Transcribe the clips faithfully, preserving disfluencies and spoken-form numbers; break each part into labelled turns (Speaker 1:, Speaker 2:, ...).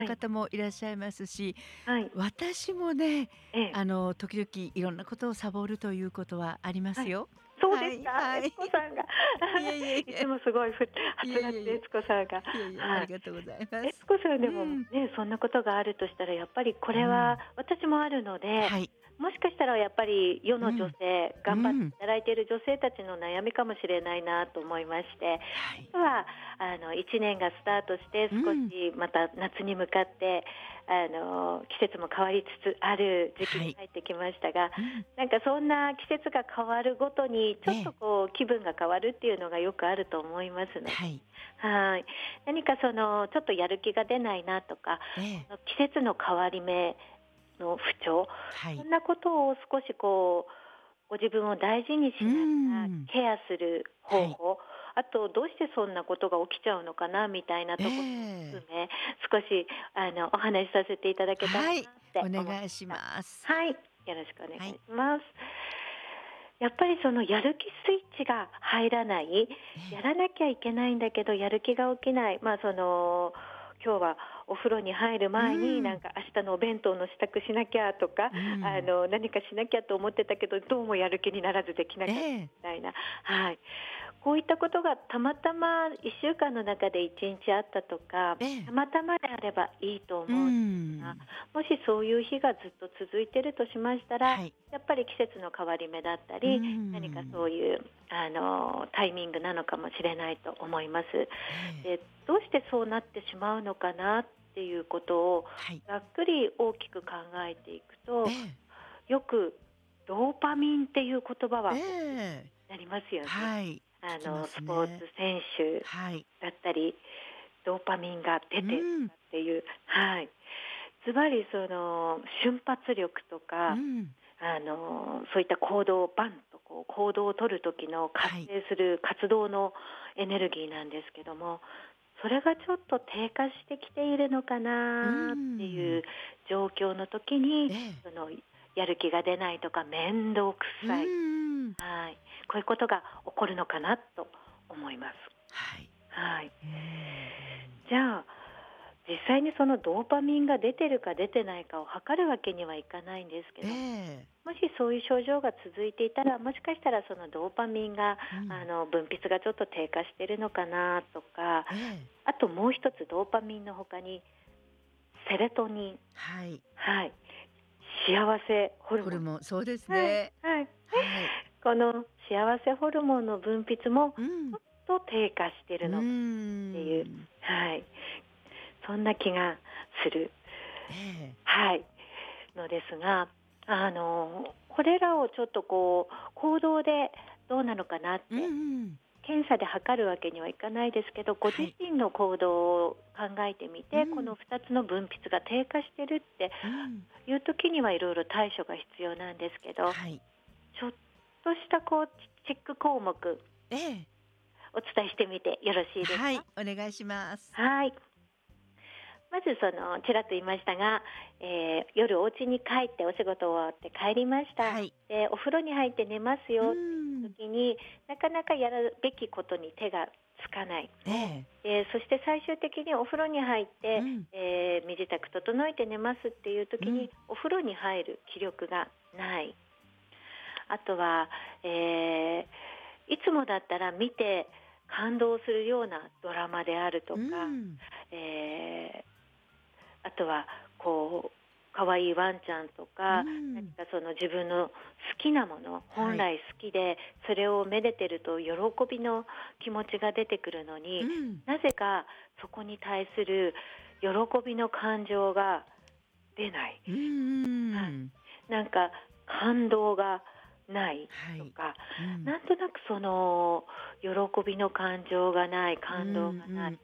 Speaker 1: はい。
Speaker 2: 方もいらっしゃいますし、
Speaker 1: はい。
Speaker 2: 私もね、
Speaker 1: ええ。
Speaker 2: あの、時々いろんなことをサボるということはありま
Speaker 1: はい。
Speaker 2: すよ。
Speaker 1: そうで
Speaker 2: は
Speaker 1: すか、
Speaker 2: いはい。
Speaker 1: 悦子さんが。
Speaker 2: いえいえい
Speaker 1: いつ
Speaker 2: え。
Speaker 1: もすごいふは
Speaker 2: い
Speaker 1: つらつ悦
Speaker 2: えいえいえ。
Speaker 1: 子さんが。
Speaker 2: いえいえ、あ
Speaker 1: はい。
Speaker 2: りがとうございます。
Speaker 1: 悦子さんでも、
Speaker 2: うん。
Speaker 1: ね、そんなことがあるとしたらやっぱりこれは
Speaker 2: うん。
Speaker 1: 私もあるので、
Speaker 2: はい。
Speaker 1: もしかしたらやっぱり世の女
Speaker 2: うん。
Speaker 1: 性、
Speaker 2: う
Speaker 1: 頑張って
Speaker 2: ん。
Speaker 1: 働いている女性たちの悩みかもしれないなと思いまして、
Speaker 2: はい。
Speaker 1: 実はあのいちねんがスタートして少
Speaker 2: うん。
Speaker 1: しまた夏に向かってあの季節も変わりつつある時期
Speaker 2: はい。
Speaker 1: に入ってきましたが、
Speaker 2: うん。
Speaker 1: なんかそんな季節が変わるごとにちょっと
Speaker 2: ええ。
Speaker 1: こう気分が変わるっていうのがよくあると思いますので、
Speaker 2: はい。
Speaker 1: はい。何かそのちょっとやる気が出ないなとか、
Speaker 2: ええ。
Speaker 1: この季節の変わり目の不調、
Speaker 2: はい。
Speaker 1: そんなことを少しこうご自分を大事にし
Speaker 2: うー
Speaker 1: ながら
Speaker 2: ん。
Speaker 1: ケアする
Speaker 2: はい。
Speaker 1: 方法、あとどうしてそんなことが起きちゃうのかなみたいな
Speaker 2: え
Speaker 1: ところも
Speaker 2: え。
Speaker 1: 含め、少しあのお話しさせていただけたらなっ
Speaker 2: はい、お
Speaker 1: て思いま
Speaker 2: 願いし
Speaker 1: した。
Speaker 2: ます。
Speaker 1: はい、よろしくお願い
Speaker 2: はい。
Speaker 1: します。やっぱりそのやる気スイッチが入らない、
Speaker 2: ええ。
Speaker 1: やらなきゃいけないんだけどやる気が起きない、まあその今日はお風呂に入る
Speaker 2: う
Speaker 1: 前になん
Speaker 2: ーん。
Speaker 1: か明日のお弁当の支度しなきゃとか、
Speaker 2: うん。
Speaker 1: あの何かしなきゃと思ってたけどどうもやる気にならずできな
Speaker 2: え
Speaker 1: かった
Speaker 2: え。
Speaker 1: みたいな、はい。こういったことがたまたまいっしゅうかんの中でいちにちあったとか、
Speaker 2: ええ。
Speaker 1: たまたまであればいいと
Speaker 2: うー
Speaker 1: 思うんですが、
Speaker 2: ん。
Speaker 1: もしそういう日がずっと続いているとしましたら、
Speaker 2: はい。
Speaker 1: やっぱり季節の変わり目だった
Speaker 2: うー
Speaker 1: り、何かそう
Speaker 2: ん。
Speaker 1: いうあのタイミングなのかもしれないと思います。
Speaker 2: ええ。
Speaker 1: で、どうしてそうなってしまうのかなっていうことを
Speaker 2: はい。
Speaker 1: ざっくり大きく考えていくと、
Speaker 2: ええ。
Speaker 1: よくドーパミンっていう言葉
Speaker 2: え
Speaker 1: はお聞きに
Speaker 2: え。
Speaker 1: なりますよね。
Speaker 2: はい、聞きま
Speaker 1: あのスポーツ
Speaker 2: すね。
Speaker 1: 選手
Speaker 2: はい。
Speaker 1: だったり、ドーパミンが出
Speaker 2: う
Speaker 1: てと
Speaker 2: ーん。
Speaker 1: かっていう、はい。ズバリその瞬発力とか、
Speaker 2: うん。
Speaker 1: あのそういった行動をバンとこう行動を取る時の活
Speaker 2: はい。
Speaker 1: 性する活動のエネルギーなんですけども、それがちょっと低下してきているのか
Speaker 2: うー
Speaker 1: なっていう
Speaker 2: ん。
Speaker 1: 状況の時に、
Speaker 2: ええ。
Speaker 1: そのやる気が出ないとか面倒く
Speaker 2: う
Speaker 1: さい、
Speaker 2: ーん。
Speaker 1: はい、こういうことが起こるのかなと思います。
Speaker 2: はい。
Speaker 1: はい。
Speaker 2: うーん。
Speaker 1: じゃあ、実際にそのドーパミンが出てるか出てないかを測るわけにはいかないんですけ
Speaker 2: え
Speaker 1: ど、
Speaker 2: え。
Speaker 1: もしそういう症状が続いていたら、もしかしたらそのドーパミンが
Speaker 2: うん。
Speaker 1: あの分泌がちょっと低下しているのかなとか、
Speaker 2: ええ。
Speaker 1: あともう一つドーパミンの他にセレトニン、
Speaker 2: はい。
Speaker 1: はい、幸せホルモン、
Speaker 2: ホルモン、そうです
Speaker 1: はい
Speaker 2: ね。
Speaker 1: はい。
Speaker 2: はい。
Speaker 1: この幸せホルモンの分泌もち
Speaker 2: うん。
Speaker 1: ょっと低下してい
Speaker 2: うー
Speaker 1: るのかっていう、
Speaker 2: ん。
Speaker 1: はい、そんな気がする、
Speaker 2: ええ。
Speaker 1: はい、のですが、あのこれらをちょっとこう行動でどうなのかなっ
Speaker 2: うん
Speaker 1: て
Speaker 2: うん。
Speaker 1: 検査で測るわけにはいかないですけど、ご自
Speaker 2: はい。
Speaker 1: 身の行動を考えてみて、こ
Speaker 2: うん。
Speaker 1: のふたつの分泌が低下してるって
Speaker 2: うん。
Speaker 1: いう時にはいろいろ対処が必要なんですけど、
Speaker 2: はい。
Speaker 1: ちょっとしたこうチェック項目
Speaker 2: ええ。
Speaker 1: お伝えしてみてよろしいですか？
Speaker 2: はい、お願いします。
Speaker 1: はい。まずそのちらっと言いましたが、えー夜お家に帰ってお仕事終わって帰りました。
Speaker 2: はい。
Speaker 1: で、お風呂に入って寝ます
Speaker 2: う
Speaker 1: よって
Speaker 2: ーん。
Speaker 1: いう時になかなかやるべきことに手がつかない。
Speaker 2: ええ。
Speaker 1: で、そして最終的にお風呂に入って、
Speaker 2: うん。
Speaker 1: えー身支度整えて寝ますっていう時に
Speaker 2: うん。
Speaker 1: お風呂に入る気力がない。あとは、えーいつもだったら見て感動するようなドラマであると
Speaker 2: う
Speaker 1: か、
Speaker 2: ん。
Speaker 1: えーあとはこう可愛いワンちゃんと
Speaker 2: う
Speaker 1: か、何
Speaker 2: ん。
Speaker 1: かその自分の好きなもの、
Speaker 2: はい。
Speaker 1: 本来好きでそれをめでてると喜びの気持ちが出てくるのに、
Speaker 2: うん。
Speaker 1: なぜかそこに対する喜びの感情が出ない、
Speaker 2: うん
Speaker 1: はい、
Speaker 2: うん。
Speaker 1: なんか感動がない
Speaker 2: はい。
Speaker 1: とか、
Speaker 2: うん。
Speaker 1: なんとなくその喜びの感情がない、
Speaker 2: うん
Speaker 1: 感動がない、
Speaker 2: うんうん。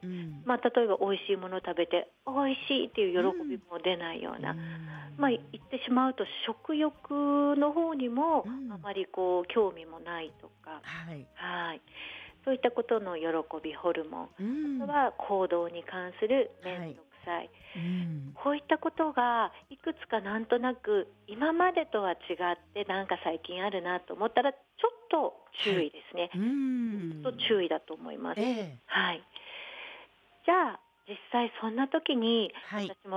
Speaker 1: まあ、例えば美味しいものを食べて美味しいっていう喜び
Speaker 2: うん。
Speaker 1: も出ないよう
Speaker 2: う
Speaker 1: な、まあ、言
Speaker 2: ん。
Speaker 1: ってしまうと食欲の方にも
Speaker 2: うん。
Speaker 1: あまりこう興味もないとか、
Speaker 2: はい。
Speaker 1: はい、そういったことの喜びホルモン、
Speaker 2: うん。
Speaker 1: あとは行動に関する面
Speaker 2: はい。
Speaker 1: 倒くさい、
Speaker 2: うん。
Speaker 1: こういったことがいくつかなんとなく今までとは違ってなんか最近あるなと思ったらちょっと注
Speaker 2: はい。
Speaker 1: 意ですね。
Speaker 2: う
Speaker 1: ちょっと
Speaker 2: ん。
Speaker 1: 注意だと思います。
Speaker 2: ええ。
Speaker 1: はい。じゃあ実際そんな時に
Speaker 2: はい。
Speaker 1: 私も